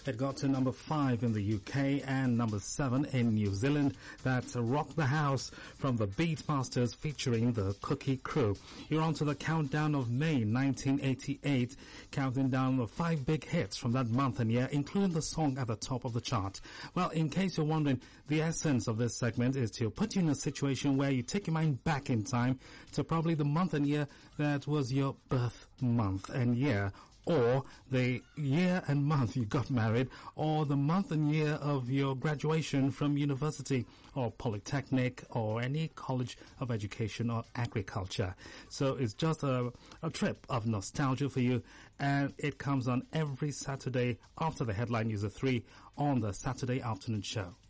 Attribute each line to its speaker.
Speaker 1: It got to number 5 in the UK and number 7 in New Zealand. That's Rock the House from the Beatmasters featuring the Cookie Crew. You're on to the countdown of May 1988, counting down the 5 big hits from that month and year, including the song at the top of the chart. Well, in case you're wondering, the essence of this segment is to put you in a situation where you take your mind back in time to probably the month and year that was your birth month and year, or the year and month you got married, or the month and year of your graduation from university or polytechnic or any college of education or agriculture. So it's just a trip of nostalgia for you, and it comes on every Saturday after the headline news at 3 on the Saturday afternoon show.